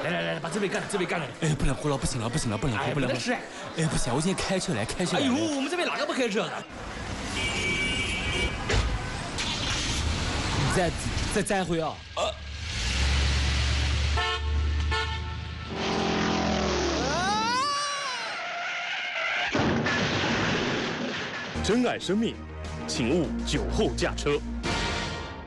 来，把这杯干了，这杯干了。 哎，不能喝了，不行了，不行了，不能喝，不能喝。 吃。 哎，不行，我今天开车来，开车来。 哎呦，我们这边哪个不开车的？ 再回啊！ 珍爱生命，请勿酒后驾车。